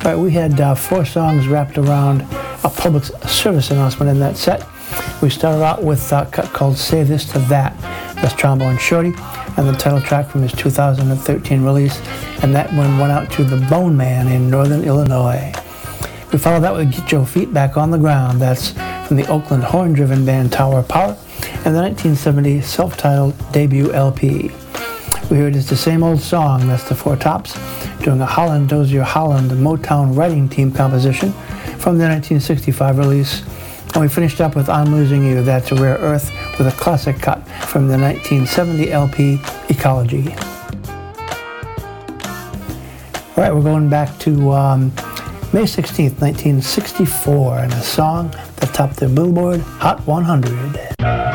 All right, we had 4 songs wrapped around a public service announcement in that set. We started out with a cut called Say This to That. That's Trombone Shorty, and the title track from his 2013 release, and that one went out to the Bone Man in Northern Illinois. We followed that with Get Your Feet Back on the Ground. That's from the Oakland horn-driven band Tower of Power, and the 1970 self-titled debut LP. We heard It's the Same Old Song. That's the Four Tops, doing a Holland Dozier Holland Motown writing team composition from the 1965 release. And we finished up with I'm Losing You. That's a Rare Earth with a classic cut from the 1970 LP Ecology. All right, we're going back to May 16th, 1964, and a song that topped the Billboard Hot 100.